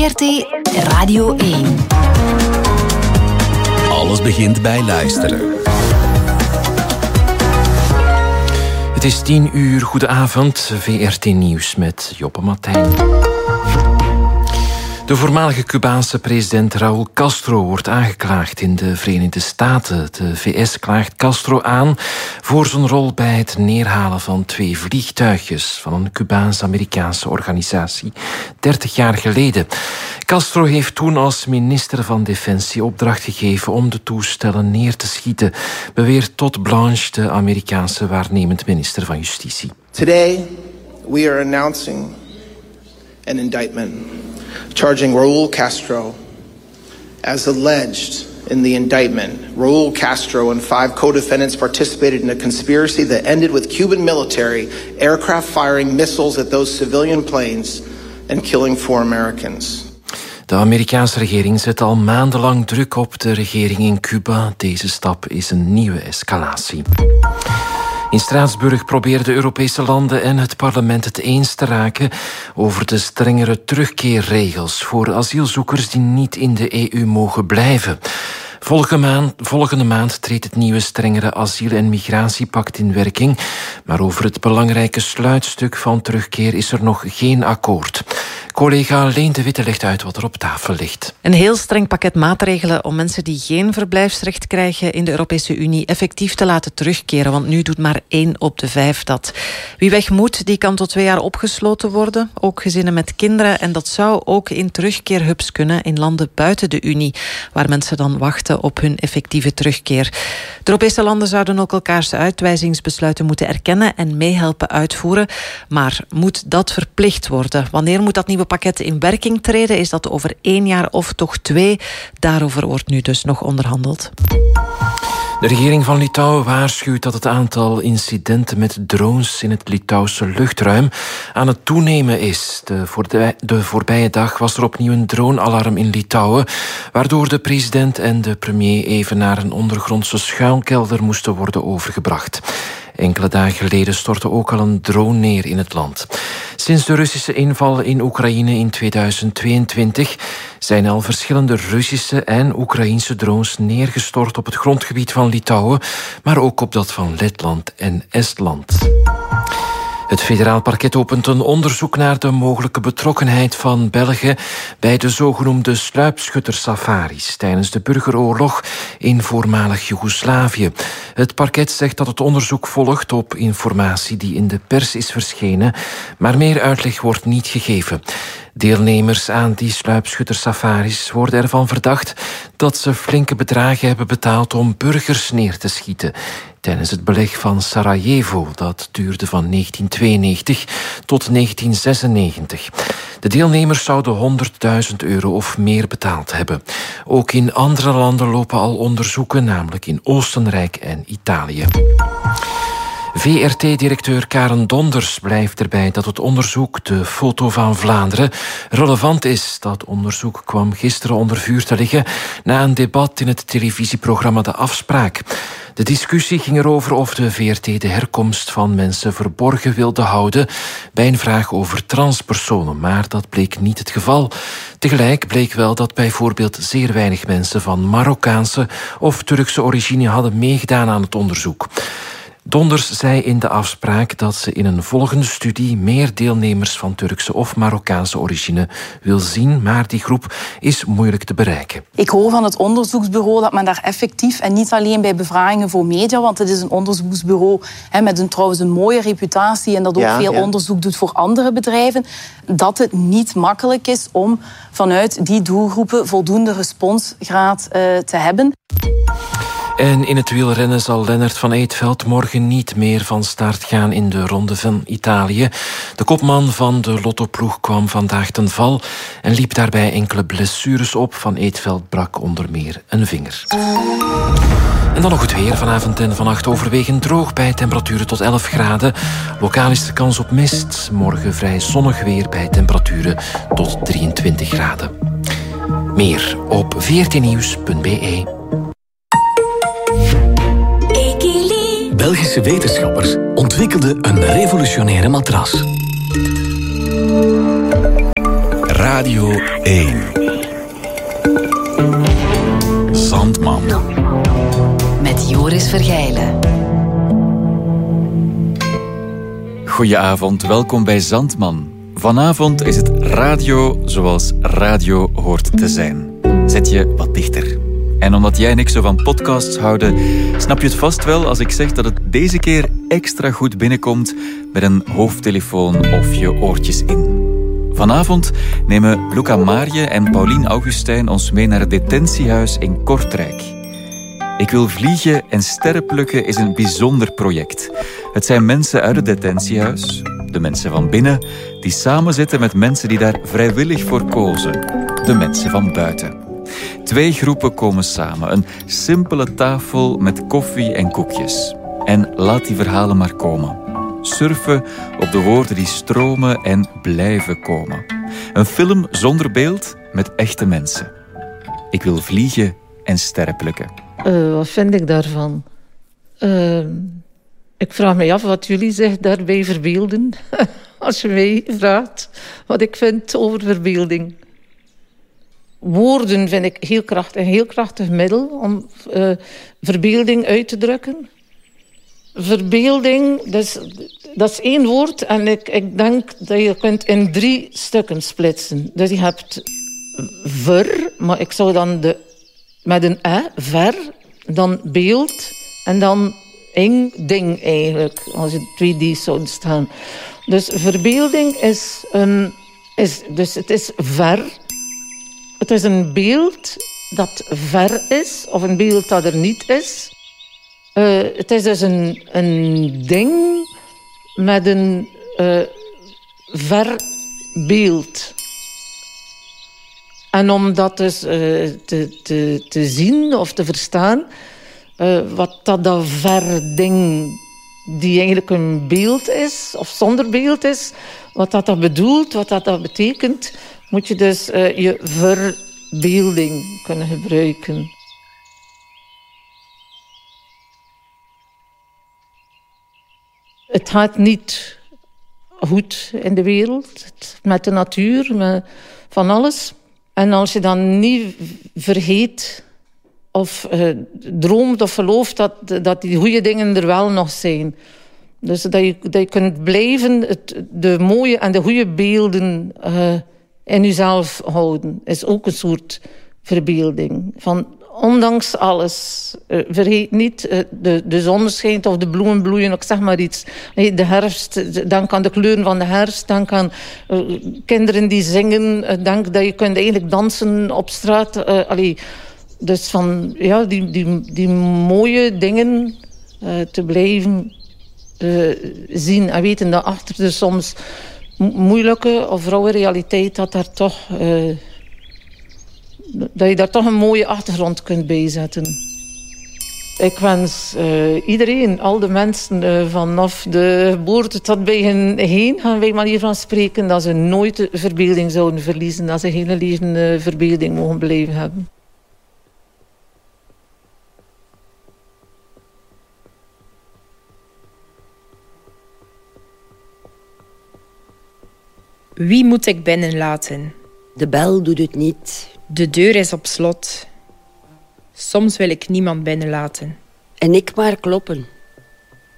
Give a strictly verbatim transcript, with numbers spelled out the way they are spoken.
V R T Radio één. Alles begint bij luisteren. Het is tien uur, goedenavond, V R T Nieuws met Joppe Martijn. De voormalige Cubaanse president Raúl Castro wordt aangeklaagd in de Verenigde Staten. De V S klaagt Castro aan voor zijn rol bij het neerhalen van twee vliegtuigjes van een Cubaans-Amerikaanse organisatie dertig jaar geleden. Castro heeft toen als minister van Defensie opdracht gegeven om de toestellen neer te schieten, beweert Todd Blanche, de Amerikaanse waarnemend minister van Justitie. Today we are announcing an indictment charging Raúl Castro as alleged in the indictment. Raúl Castro and five co-defendants participated in a conspiracy that ended with Cuban military aircraft firing missiles at those civilian planes and killing four Americans. De Amerikaanse regering zet al maandenlang druk op de regering in Cuba. Deze stap is een nieuwe escalatie. In Straatsburg proberen de Europese landen en het parlement het eens te raken over de strengere terugkeerregels voor asielzoekers die niet in de E U mogen blijven. Volgende maand, volgende maand treedt het nieuwe strengere asiel- en migratiepact in werking, maar over het belangrijke sluitstuk van terugkeer is er nog geen akkoord. Collega Leen de Witte legt uit wat er op tafel ligt. Een heel streng pakket maatregelen om mensen die geen verblijfsrecht krijgen in de Europese Unie effectief te laten terugkeren, want nu doet maar één op de vijf dat. Wie weg moet, die kan tot twee jaar opgesloten worden, ook gezinnen met kinderen, en dat zou ook in terugkeerhubs kunnen in landen buiten de Unie, waar mensen dan wachten op hun effectieve terugkeer. De Europese landen zouden ook elkaars uitwijzingsbesluiten moeten erkennen en meehelpen uitvoeren, maar moet dat verplicht worden? Wanneer moet dat nieuwe pakket in werking treden? Is dat over één jaar of toch twee? Daarover wordt nu dus nog onderhandeld. De regering van Litouwen waarschuwt dat het aantal incidenten met drones in het Litouwse luchtruim aan het toenemen is. De, voor de, de voorbije dag was er opnieuw een dronealarm in Litouwen, waardoor de president en de premier even naar een ondergrondse schuilkelder moesten worden overgebracht. Enkele dagen geleden stortte ook al een drone neer in het land. Sinds de Russische inval in Oekraïne in tweeduizend tweeëntwintig zijn al verschillende Russische en Oekraïnse drones neergestort op het grondgebied van Litouwen, maar ook op dat van Letland en Estland. Het federaal parket opent een onderzoek naar de mogelijke betrokkenheid van België bij de zogenoemde sluipschuttersafaris tijdens de burgeroorlog in voormalig Joegoslavië. Het parket zegt dat het onderzoek volgt op informatie die in de pers is verschenen, maar meer uitleg wordt niet gegeven. Deelnemers aan die sluipschuttersafaris worden ervan verdacht dat ze flinke bedragen hebben betaald om burgers neer te schieten tijdens het beleg van Sarajevo. Dat duurde van negentien tweeënnegentig tot negentien zesennegentig. De deelnemers zouden honderdduizend euro of meer betaald hebben. Ook in andere landen lopen al onderzoeken, namelijk in Oostenrijk en Italië. V R T-directeur Karen Donders blijft erbij dat het onderzoek De Foto van Vlaanderen relevant is. Dat onderzoek kwam gisteren onder vuur te liggen na een debat in het televisieprogramma De Afspraak. De discussie ging erover of de V R T de herkomst van mensen verborgen wilde houden bij een vraag over transpersonen, maar dat bleek niet het geval. Tegelijk bleek wel dat bijvoorbeeld zeer weinig mensen van Marokkaanse of Turkse origine hadden meegedaan aan het onderzoek. Donders zei in De Afspraak dat ze in een volgende studie meer deelnemers van Turkse of Marokkaanse origine wil zien, maar die groep is moeilijk te bereiken. Ik hoor van het onderzoeksbureau dat men daar effectief, en niet alleen bij bevragingen voor media, want het is een onderzoeksbureau hè, met een, trouwens een mooie reputatie en dat ook ja, veel ja. onderzoek doet voor andere bedrijven, dat het niet makkelijk is om vanuit die doelgroepen voldoende responsgraad uh, te hebben. En in het wielrennen zal Lennart van Eetveld morgen niet meer van start gaan in de Ronde van Italië. De kopman van de Lotto-ploeg kwam vandaag ten val en liep daarbij enkele blessures op. Van Eetveld brak onder meer een vinger. En dan nog het weer. Vanavond en vannacht overwegend droog bij temperaturen tot elf graden. Lokaal is de kans op mist. Morgen vrij zonnig weer bij temperaturen tot drieëntwintig graden. Meer op v r t nieuws punt b e. Belgische wetenschappers ontwikkelden een revolutionaire matras. Radio één. Zandman. Met Joris Vergijlen. Goedenavond, welkom bij Zandman. Vanavond is het radio zoals radio hoort te zijn. Zet je wat dichter. En omdat jij en ik zo van podcasts houden, snap je het vast wel als ik zeg dat het deze keer extra goed binnenkomt met een hoofdtelefoon of je oortjes in. Vanavond nemen Luca Marje en Paulien Augustijn ons mee naar het detentiehuis in Kortrijk. Ik wil vliegen en sterren plukken is een bijzonder project. Het zijn mensen uit het detentiehuis, de mensen van binnen, die samenzitten met mensen die daar vrijwillig voor kozen, de mensen van buiten. Twee groepen komen samen, een simpele tafel met koffie en koekjes. En laat die verhalen maar komen. Surfen op de woorden die stromen en blijven komen. Een film zonder beeld met echte mensen. Ik wil vliegen en sterren plukken. Uh, wat vind ik daarvan? Uh, ik vraag me af wat jullie zich daarbij verbeelden. Als je mij vraagt wat ik vind over verbeelding. Woorden vind ik heel krachtig, een heel krachtig middel om uh, verbeelding uit te drukken. Verbeelding, dat is, dat is één woord en ik, ik denk dat je kunt in drie stukken splitsen. Dus je hebt ver, maar ik zou dan de, met een e, ver, dan beeld en dan ing, ding eigenlijk, als je twee D's zou staan. Dus verbeelding is een, is, dus het is ver. Het is een beeld dat ver is, of een beeld dat er niet is. Uh, het is dus een, een ding met een uh, ver beeld. En om dat dus uh, te, te, te zien of te verstaan, uh, wat dat, dat ver ding die eigenlijk een beeld is, of zonder beeld is, wat dat, dat bedoelt, wat dat, dat betekent, moet je dus uh, je verbeelding kunnen gebruiken. Het gaat niet goed in de wereld, met de natuur, met van alles. En als je dan niet vergeet of uh, droomt of gelooft dat, dat die goede dingen er wel nog zijn. Dus dat je, dat je kunt blijven het, de mooie en de goede beelden uh, in jezelf houden. Is ook een soort verbeelding. Van ondanks alles, uh, vergeet niet, uh, de, de zon schijnt of de bloemen bloeien, ik zeg maar iets. De herfst, denk aan de kleuren van de herfst, denk aan uh, kinderen die zingen, uh, denk dat je kunt eigenlijk dansen op straat. Uh, allee, dus van ja, die, die, die mooie dingen uh, te blijven uh, zien en weten dat achter de soms moeilijke of rauwe realiteit dat daar toch... Uh, dat je daar toch een mooie achtergrond kunt bijzetten. Ik wens uh, iedereen, al de mensen uh, vanaf de geboorte tot bij hen heen, gaan wij maar hiervan spreken, dat ze nooit de verbeelding zouden verliezen, dat ze heel hele leven uh, verbeelding mogen blijven hebben. Wie moet ik binnenlaten? De bel doet het niet. De deur is op slot. Soms wil ik niemand binnenlaten. En ik maar kloppen.